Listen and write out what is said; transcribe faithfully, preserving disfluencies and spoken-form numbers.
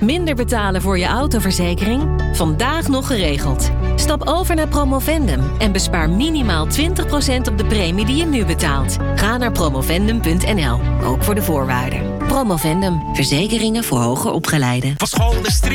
Minder betalen voor je autoverzekering? Vandaag nog geregeld. Stap over naar Promovendum en bespaar minimaal twintig procent op de premie die je nu betaalt. Ga naar promovendum punt n l, ook voor de voorwaarden. Promovendum, verzekeringen voor hoger opgeleiden. Van school de